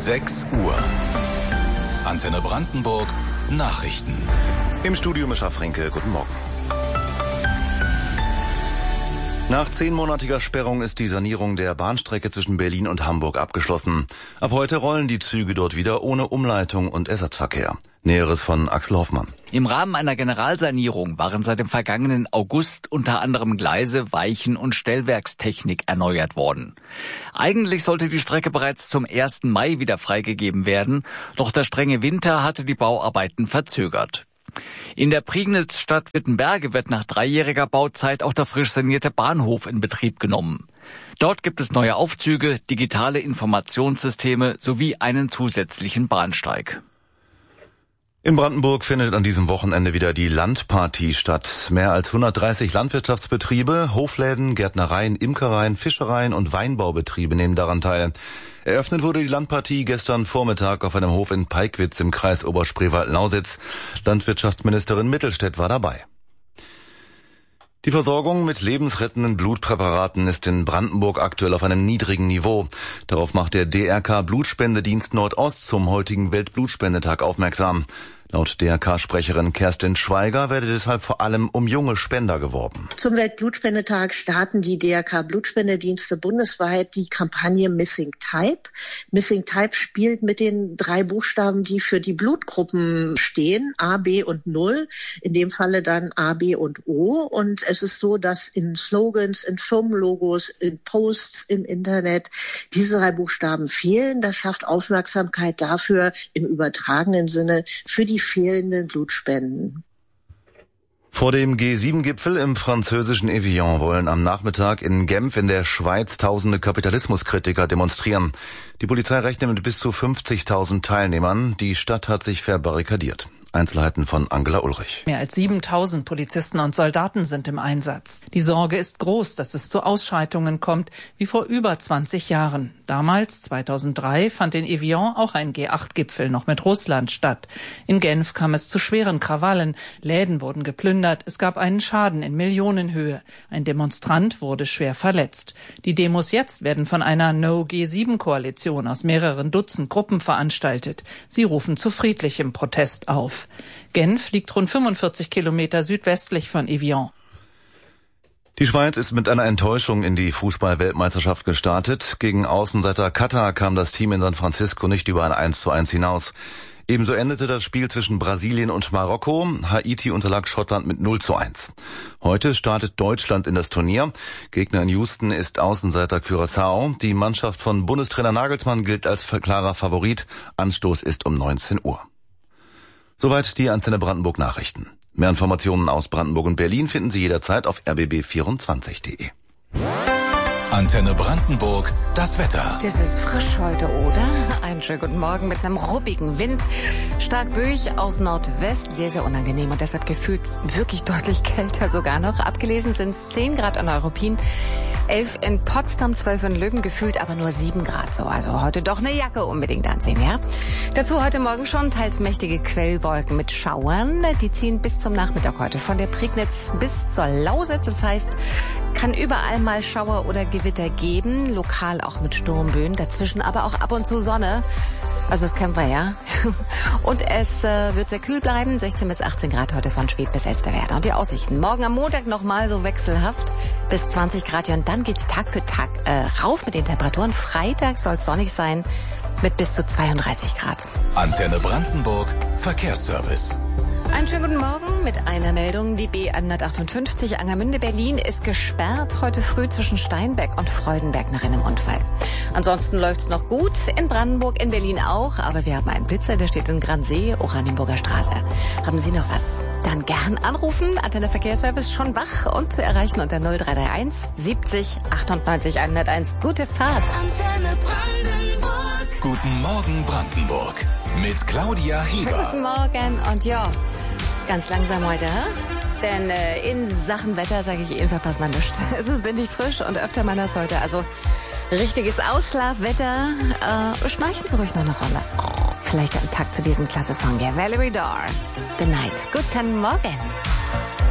6 Uhr. Antenne Brandenburg, Nachrichten. Im Studio Mischa Frenke, guten Morgen. Nach 10-monatiger Sperrung ist die Sanierung der Bahnstrecke zwischen Berlin und Hamburg abgeschlossen. Ab heute rollen die Züge dort wieder ohne Umleitung und Ersatzverkehr. Näheres von Axel Hoffmann. Im Rahmen einer Generalsanierung waren seit dem vergangenen August unter anderem Gleise, Weichen und Stellwerkstechnik erneuert worden. Eigentlich sollte die Strecke bereits zum 1. Mai wieder freigegeben werden, doch der strenge Winter hatte die Bauarbeiten verzögert. In der Prignitz-Stadt Wittenberge wird nach 3-jähriger Bauzeit auch der frisch sanierte Bahnhof in Betrieb genommen. Dort gibt es neue Aufzüge, digitale Informationssysteme sowie einen zusätzlichen Bahnsteig. In Brandenburg findet an diesem Wochenende wieder die Landpartie statt. Mehr als 130 Landwirtschaftsbetriebe, Hofläden, Gärtnereien, Imkereien, Fischereien und Weinbaubetriebe nehmen daran teil. Eröffnet wurde die Landpartie gestern Vormittag auf einem Hof in Peigwitz im Kreis Oberspreewald-Lausitz. Landwirtschaftsministerin Mittelstädt war dabei. Die Versorgung mit lebensrettenden Blutpräparaten ist in Brandenburg aktuell auf einem niedrigen Niveau. Darauf macht der DRK Blutspendedienst Nordost zum heutigen Weltblutspendetag aufmerksam. Laut DRK-Sprecherin Kerstin Schweiger werde deshalb vor allem um junge Spender geworben. Zum Weltblutspendetag starten die DRK-Blutspendedienste bundesweit die Kampagne Missing Type. Missing Type spielt mit den 3 Buchstaben, die für die Blutgruppen stehen, A, B und 0. In dem Falle dann A, B und O. Und es ist so, dass in Slogans, in Firmenlogos, in Posts im Internet diese 3 Buchstaben fehlen. Das schafft Aufmerksamkeit dafür im übertragenen Sinne für die fehlenden Blutspenden. Vor dem G7-Gipfel im französischen Evian wollen am Nachmittag in Genf in der Schweiz tausende Kapitalismuskritiker demonstrieren. Die Polizei rechnet mit bis zu 50.000 Teilnehmern. Die Stadt hat sich verbarrikadiert. Einzelheiten von Angela Ulrich. Mehr als 7.000 Polizisten und Soldaten sind im Einsatz. Die Sorge ist groß, dass es zu Ausschreitungen kommt, wie vor über 20 Jahren. Damals, 2003, fand in Evian auch ein G8-Gipfel noch mit Russland statt. In Genf kam es zu schweren Krawallen. Läden wurden geplündert. Es gab einen Schaden in Millionenhöhe. Ein Demonstrant wurde schwer verletzt. Die Demos jetzt werden von einer No-G7-Koalition aus mehreren Dutzend Gruppen veranstaltet. Sie rufen zu friedlichem Protest auf. Genf liegt rund 45 Kilometer südwestlich von Evian. Die Schweiz ist mit einer Enttäuschung in die Fußball-Weltmeisterschaft gestartet. Gegen Außenseiter Katar kam das Team in San Francisco nicht über ein 1:1 hinaus. Ebenso endete das Spiel zwischen Brasilien und Marokko. Haiti unterlag Schottland mit 0:1. Heute startet Deutschland in das Turnier. Gegner in Houston ist Außenseiter Curaçao. Die Mannschaft von Bundestrainer Nagelsmann gilt als klarer Favorit. Anstoß ist um 19 Uhr. Soweit die Antenne Brandenburg Nachrichten. Mehr Informationen aus Brandenburg und Berlin finden Sie jederzeit auf rbb24.de. Antenne Brandenburg, das Wetter. Das ist frisch heute, oder? Einen schönen guten Morgen mit einem ruppigen Wind. Stark böig aus Nordwest, sehr, sehr unangenehm und deshalb gefühlt wirklich deutlich kälter sogar noch. Abgelesen sind 10 Grad an Europin, 11 in Potsdam, 12 in Löwen, gefühlt aber nur 7 Grad so. Also heute doch eine Jacke unbedingt anziehen, ja? Dazu heute Morgen schon teils mächtige Quellwolken mit Schauern. Die ziehen bis zum Nachmittag heute von der Prignitz bis zur Lausitz. Das heißt, kann überall mal Schauer oder Gewitter geben, lokal auch mit Sturmböen, dazwischen aber auch ab und zu Sonne. Also das kennen wir, ja. Und es wird sehr kühl bleiben, 16 bis 18 Grad heute von Schwedt bis Elsterwerda. Und die Aussichten, morgen am Montag nochmal so wechselhaft bis 20 Grad. Ja, und dann geht's Tag für Tag rauf mit den Temperaturen. Freitag soll es sonnig sein mit bis zu 32 Grad. Antenne Brandenburg, Verkehrsservice. Einen schönen guten Morgen mit einer Meldung. Die B158 Angermünde-Berlin ist gesperrt heute früh zwischen Steinbeck und Freudenberg nach einem Unfall. Ansonsten läuft's noch gut. In Brandenburg, in Berlin auch. Aber wir haben einen Blitzer, der steht in Gransee, Oranienburger Straße. Haben Sie noch was? Dann gern anrufen. Antenne Verkehrsservice schon wach und zu erreichen unter 0331 70 98 101. Gute Fahrt. Antenne Brandenburg. Guten Morgen Brandenburg. Mit Claudia Hieber. Guten Morgen und ja, ganz langsam heute, denn in Sachen Wetter sage ich Ihnen, verpasst man nichts. Es ist windig frisch und öfter mal das heute, also richtiges Ausschlafwetter. Schnarchen Sie ruhig noch eine Rolle. Vielleicht am Tag zu diesem klasse Song, ja, Valerie Dorr, The Night. Guten Morgen.